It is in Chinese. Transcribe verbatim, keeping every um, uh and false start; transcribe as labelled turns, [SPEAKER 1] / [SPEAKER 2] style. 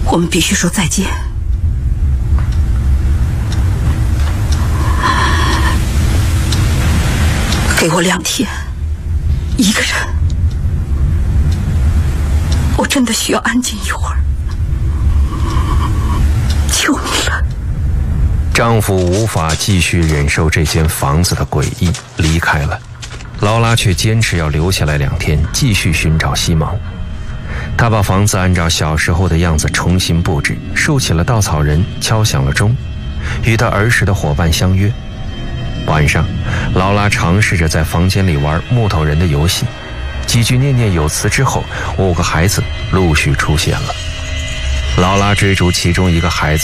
[SPEAKER 1] 我们必须说再见。给我两天，一个人，我真的需要安静一会儿，求你了。
[SPEAKER 2] 丈夫无法继续忍受这间房子的诡异，离开了。劳拉却坚持要留下来两天，继续寻找西蒙。她把房子按照小时候的样子重新布置，竖起了稻草人，敲响了钟，与她儿时的伙伴相约。晚上，劳拉尝试着在房间里玩木头人的游戏，几句念念有词之后，五个孩子陆续出现了。劳拉追逐其中一个孩子